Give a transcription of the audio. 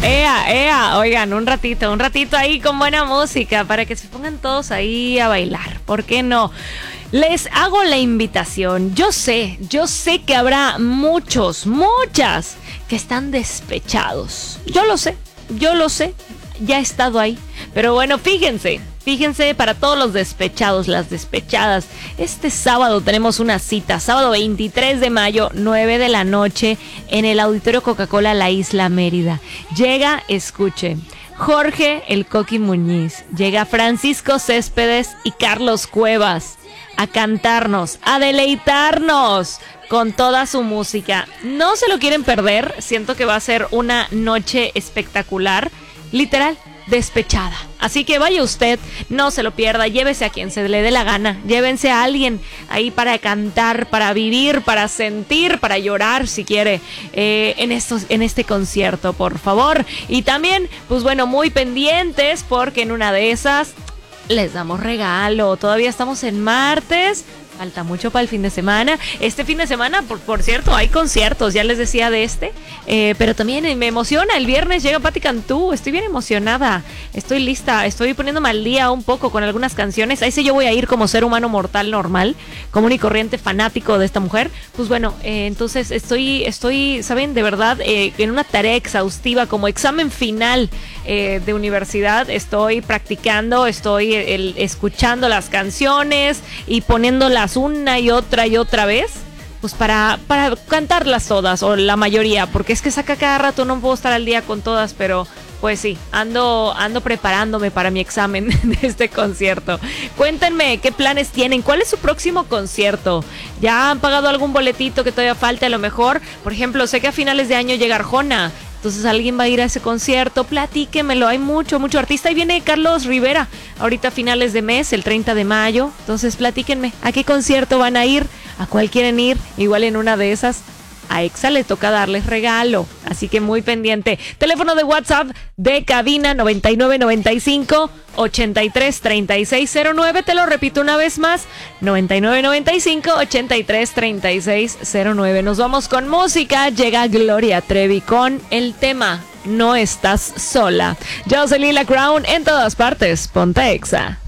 Oigan, un ratito ahí con buena música para que se pongan todos ahí a bailar. ¿Por qué no? Les hago la invitación. Yo sé que habrá muchas que están despechados. Yo lo sé, ya he estado ahí. Pero bueno, fíjense, para todos los despechados, las despechadas, este sábado tenemos una cita, sábado 23 de mayo, 9 de la noche, en el Auditorio Coca-Cola, La Isla Mérida. Llega, escuche, Jorge el Coqui Muñiz, llega Francisco Céspedes y Carlos Cuevas a cantarnos, a deleitarnos con toda su música. No se lo quieren perder, siento que va a ser una noche espectacular, literal, despechada. Así que vaya usted, no se lo pierda, llévese a quien se le dé la gana, llévense a alguien ahí para cantar, para vivir, para sentir, para llorar si quiere en este concierto, por favor. Y también, pues bueno, muy pendientes porque en una de esas les damos regalo. Todavía estamos en martes. Falta mucho para el fin de semana. Este fin de semana, por cierto, hay conciertos, ya les decía de pero también me emociona. El viernes llega Patti Cantú, estoy bien emocionada, estoy lista, estoy poniéndome al día un poco con algunas canciones. Ahí sí yo voy a ir como ser humano mortal normal, común y corriente, fanático de esta mujer. Pues bueno, entonces estoy, ¿saben? De verdad, en una tarea exhaustiva, como examen final de universidad. Estoy practicando, estoy escuchando las canciones y poniéndolas una y otra vez, pues para cantarlas todas, o la mayoría, porque es que saca cada rato, no puedo estar al día con todas, pero pues sí, ando preparándome para mi examen de este concierto. Cuéntenme qué planes tienen, cuál es su próximo concierto. ¿Ya han pagado algún boletito que todavía falte a lo mejor? Por ejemplo, sé que a finales de año llega Arjona, entonces alguien va a ir a ese concierto, platíquemelo, hay mucho artista. Y viene Carlos Rivera, ahorita a finales de mes, el 30 de mayo, entonces platíquenme, ¿a qué concierto van a ir? ¿A cuál quieren ir? Igual en una de esas, a Exa le toca darles regalo, así que muy pendiente. Teléfono de WhatsApp de cabina 9995-833609, te lo repito una vez más, 9995-833609. Nos vamos con música, llega Gloria Trevi con el tema No Estás Sola. Yo soy Lila Crown, en todas partes, ponte Exa.